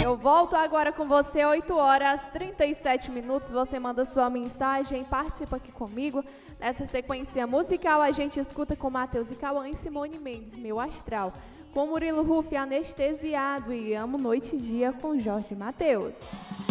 Eu volto agora com você, 8 horas 37 minutos. Você manda sua mensagem, participa aqui comigo. Nessa sequência musical, a gente escuta com Matheus e Cauã e Simone Mendes, Meu Astral. Com Murilo Huff, Anestesiado, e Amo Noite e Dia com Jorge Mateus.